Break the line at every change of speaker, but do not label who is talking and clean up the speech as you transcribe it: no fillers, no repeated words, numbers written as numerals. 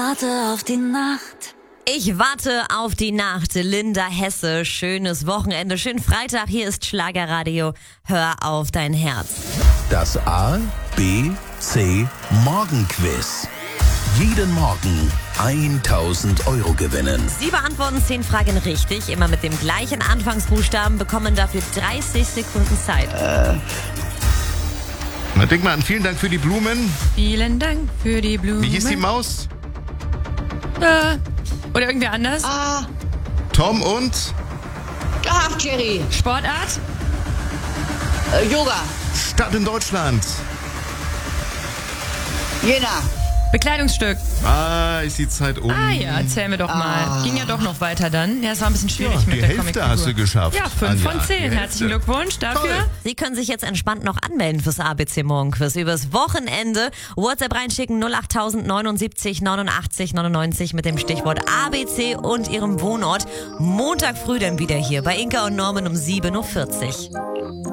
warte auf die Nacht.
Ich warte auf die Nacht. Linda Hesse. Schönes Wochenende, schönen Freitag. Hier ist Schlagerradio. Hör auf dein Herz.
Das A, B, C Morgenquiz. Jeden Morgen 1.000 Euro gewinnen.
Sie beantworten 10 Fragen richtig, immer mit dem gleichen Anfangsbuchstaben, bekommen dafür 30 Sekunden Zeit.
Na, denk mal an, vielen Dank für die Blumen.
Vielen Dank für die Blumen.
Wie hieß die Maus?
Oder irgendwer anders?
Tom und?
Ach, Jerry.
Sportart?
Yoga.
Stadt in Deutschland.
Jena.
Bekleidungsstück.
Ist die Zeit um.
Ja, erzähl mir doch mal. Ging ja doch noch weiter dann. Ja, es war ein bisschen schwierig
Die
mit der
Hälfte
Comicfigur.
hast du geschafft.
Ja, 5 von 10.
Die
Herzlichen
Hälfte.
Glückwunsch dafür.
Toll.
Sie können sich jetzt entspannt noch anmelden fürs ABC Morgenquiz übers Wochenende. WhatsApp reinschicken 08000 79 89 99 mit dem Stichwort ABC und Ihrem Wohnort. Montag früh dann wieder hier bei Inka und Norman um 7.40 Uhr.